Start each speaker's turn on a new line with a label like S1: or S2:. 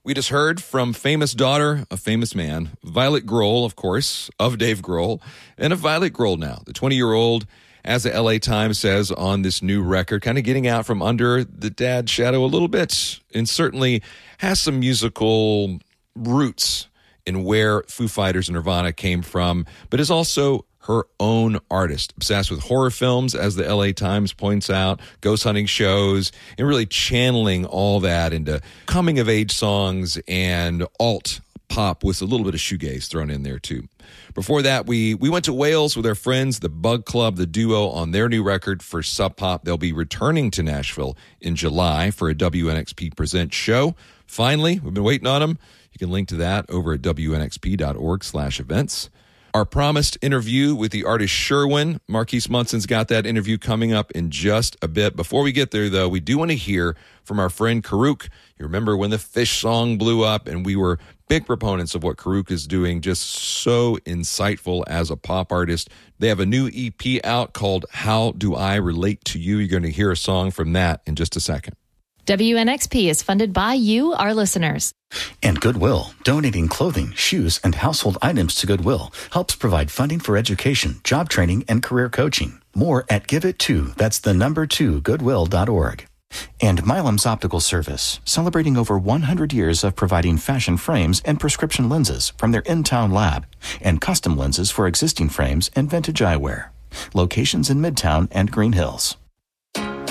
S1: We just heard from famous daughter of famous man, Violet Grohl, of course, of Dave Grohl, and of Violet Grohl now, the 20-year-old, as the LA Times says on this new record, kind of getting out from under the dad shadow a little bit, and certainly has some musical roots in where Foo Fighters and Nirvana came from, but is also her own artist, obsessed with horror films, as the LA Times points out, ghost hunting shows, and really channeling all that into coming-of-age songs and alt pop with a little bit of shoegaze thrown in there, too. Before that, we went to Wales with our friends, the Bug Club, the duo, on their new record for Sub Pop. They'll be returning to Nashville in July for a WNXP Presents show. Finally, we've been waiting on them. You can link to that over at wnxp.org/events. Our promised interview with the artist Sherwin. Marquise Munson's got that interview coming up in just a bit. Before we get there, though, we do want to hear from our friend Karuk. You remember when the Fish song blew up, and we were big proponents of what Karuk is doing, just so insightful as a pop artist. They have a new EP out called How Do I Relate to You? You're going to hear a song from that in just a second.
S2: WNXP is funded by you, our listeners.
S3: And Goodwill, donating clothing, shoes, and household items to Goodwill helps provide funding for education, job training, and career coaching. More at GiveIt2, that's the number 2, goodwill.org. And Milam's Optical Service, celebrating over 100 years of providing fashion frames and prescription lenses from their in-town lab, and custom lenses for existing frames and vintage eyewear. Locations in Midtown and Green Hills.